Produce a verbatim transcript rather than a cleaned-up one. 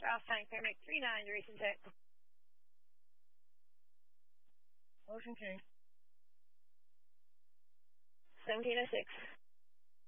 off time, clear Mike three nine, duration check. Motion change. seventeen oh six.